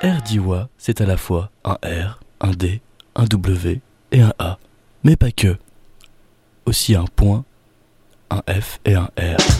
Erdiwa, c'est à la fois un R, un D, un W et un A. Mais pas que. Aussi un point, un F et un R.